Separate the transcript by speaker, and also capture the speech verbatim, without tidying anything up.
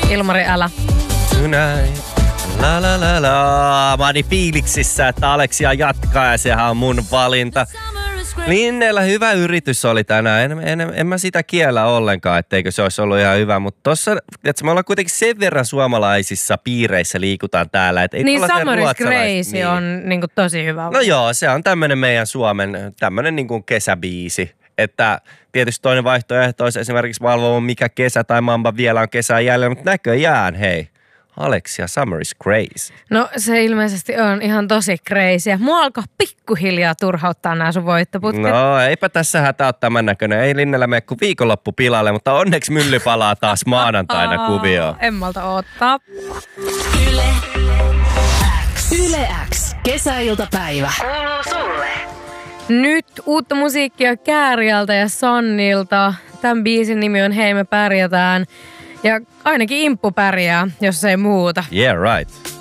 Speaker 1: Ilmari, älä.
Speaker 2: Tonight. La la la la. Mä oon niin fiiliksissä, että Aleksia jatkaa ja sehän on mun valinta. Linnellä hyvä yritys oli tänään. En, en, en mä sitä kiellä ollenkaan, etteikö se olisi ollut ihan hyvä. Mutta tossa, että me ollaan kuitenkin sen verran suomalaisissa piireissä liikutaan täällä. Että ei
Speaker 1: niin Summer is Crazy
Speaker 2: niin.
Speaker 1: on niin kuin tosi hyvä.
Speaker 2: No joo, se on tämmönen meidän Suomen tämmönen niin kuin kesäbiisi. Että tietysti toinen vaihtoehto olisi esimerkiksi valvoa mikä kesä tai Mamba vielä on kesää jäljellä. Mutta näköjään, hei. Aleksia, Summer is Crazy.
Speaker 1: No se ilmeisesti on ihan tosi crazy. Mua alkaa pikkuhiljaa turhauttaa nämä sun voittoputket.
Speaker 2: No eipä tässä hätä ole tämän näköinen. Ei Linnellä mene kuin viikonloppu pilalle, mutta onneksi mylly palaa taas maanantaina kuvioon.
Speaker 1: En malta odottaa.
Speaker 3: Yle X. Yle X. Kesäiltapäivä. Kuuluu sulle.
Speaker 1: Nyt uutta musiikkia Kääriältä ja Sannilta. Tämän biisin nimi on Hei me pärjätään. Ja ainakin Imppu pärjää, jos ei muuta.
Speaker 2: Yeah, right.